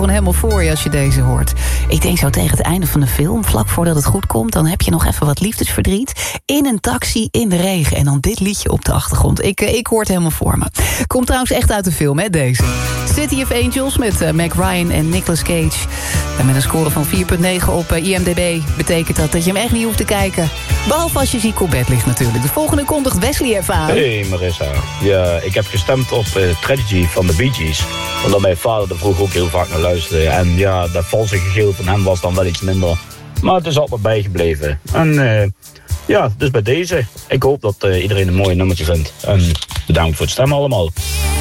gewoon helemaal voor je als je deze hoort. Ik denk zo tegen het einde van de film, vlak voordat het goed komt, dan heb je nog even wat liefdesverdriet. In een taxi, in de regen. En dan dit liedje op de achtergrond. Ik hoor het helemaal voor me. Komt trouwens echt uit de film, hè, deze. City of Angels met Meg Ryan en Nicolas Cage. En met een score van 4,9 op IMDb betekent dat je hem echt niet hoeft te kijken. Behalve als je ziek op bed ligt natuurlijk. De volgende kondigt Wesley even aan. Hey Marissa. Ja, ik heb gestemd op Tragedy van de Bee Gees. Omdat mijn vader er vroeger ook heel vaak naar luisterde. En ja, dat valse gegil van hem was dan wel iets minder. Maar het is altijd bijgebleven. En ja, dus bij deze. Ik hoop dat iedereen een mooi nummertje vindt. En bedankt voor het stemmen allemaal.